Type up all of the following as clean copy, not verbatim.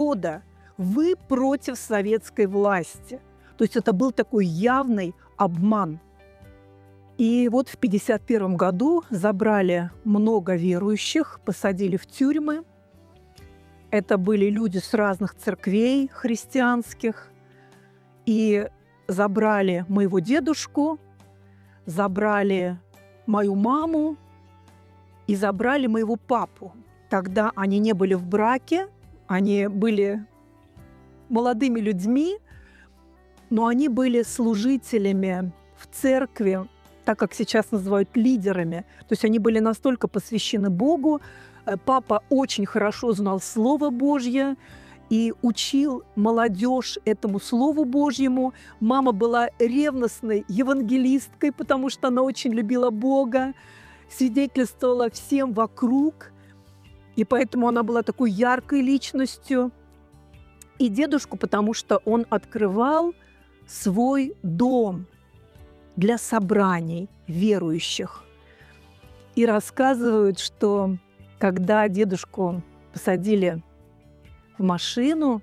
свобода, вы против советской власти. То есть это был такой явный обман. И вот в 1951 году забрали много верующих, посадили в тюрьмы. Это были люди с разных церквей христианских. И забрали моего дедушку, забрали мою маму и забрали моего папу. Тогда они не были в браке, они были молодыми людьми, но они были служителями в церкви, так как сейчас называют лидерами. То есть они были настолько посвящены Богу. Папа очень хорошо знал Слово Божье и учил молодежь этому Слову Божьему. Мама была ревностной евангелисткой, потому что она очень любила Бога, свидетельствовала всем вокруг, и поэтому она была такой яркой личностью. И дедушку, потому что он открывал свой дом для собраний верующих. И рассказывают, что когда дедушку посадили в машину,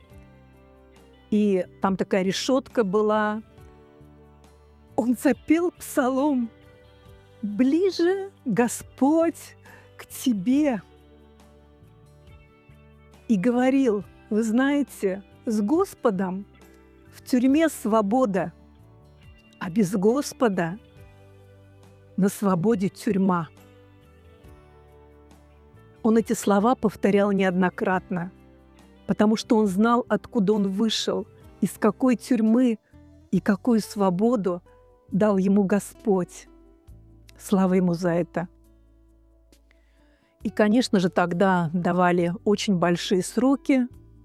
и там такая решетка была, он запел псалом: «Ближе, Господь, к Тебе». И говорил: вы знаете, с Господом в тюрьме свобода, а без Господа на свободе тюрьма. Он эти слова повторял неоднократно, потому что он знал, откуда он вышел, из какой тюрьмы и какую свободу дал ему Господь. Слава ему за это. И, конечно же, тогда давали очень большие сроки,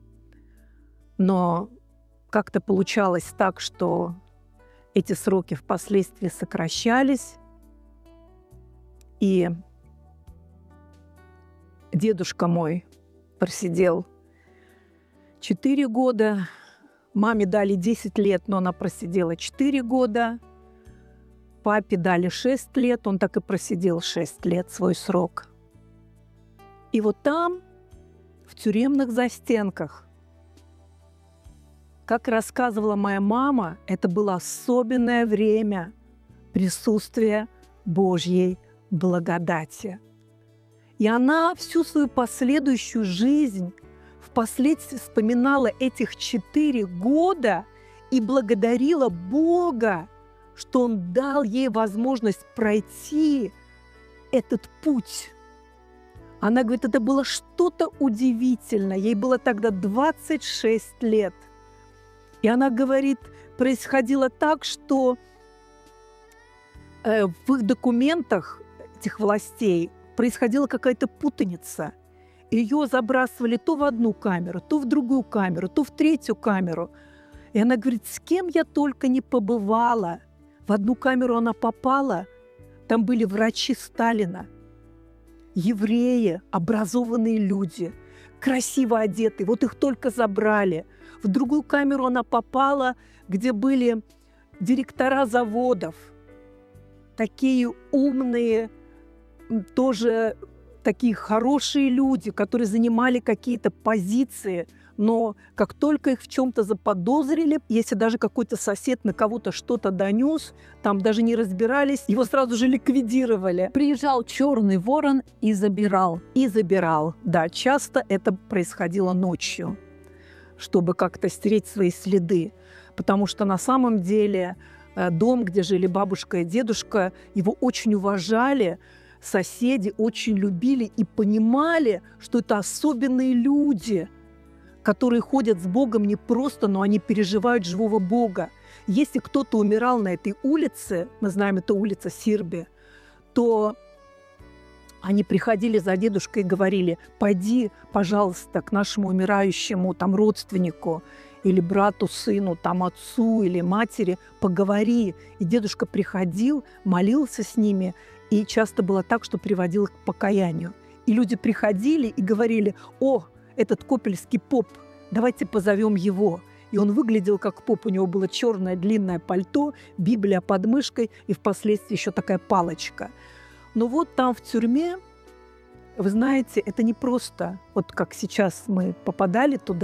но как-то получалось так, что эти сроки впоследствии сокращались, и дедушка мой просидел 4 года, маме дали 10 лет, но она просидела 4 года, папе дали 6 лет, он так и просидел 6 лет свой срок. И вот там, в тюремных застенках, как рассказывала моя мама, это было особенное время присутствия Божьей благодати. И она всю свою последующую жизнь впоследствии вспоминала этих 4 года и благодарила Бога, что Он дал ей возможность пройти этот путь. Она говорит, это было что-то удивительное. Ей было тогда 26 лет. И она говорит, происходило так, что в их документах этих властей происходила какая-то путаница. Ее забрасывали то в одну камеру, то в другую камеру, то в третью камеру. И она говорит, с кем я только не побывала. В одну камеру она попала, там были врачи Сталина, евреи, образованные люди, красиво одетые, вот их только забрали. В другую камеру она попала, где были директора заводов, такие умные, тоже такие хорошие люди, которые занимали какие-то позиции, но как только их в чем-то заподозрили, если даже какой-то сосед на кого-то что-то донес, там даже не разбирались, его сразу же ликвидировали. Приезжал черный ворон и забирал. И забирал, да, часто это происходило ночью, чтобы как-то стереть свои следы, потому что на самом деле дом, где жили бабушка и дедушка, его очень уважали, соседи очень любили и понимали, что это особенные люди, которые ходят с Богом не просто, но они переживают живого Бога. Если кто-то умирал на этой улице, мы знаем, это улица Сирби, то они приходили за дедушкой и говорили, пойди, пожалуйста, к нашему умирающему там, родственнику или брату, сыну, там, отцу или матери, поговори. И дедушка приходил, молился с ними, и часто было так, что приводил их к покаянию. И люди приходили и говорили, о, этот копельский поп, давайте позовем его. И он выглядел как поп, у него было черное длинное пальто, Библия под мышкой и впоследствии еще такая палочка. Но вот там в тюрьме, вы знаете, это не просто, вот как сейчас мы попадали туда,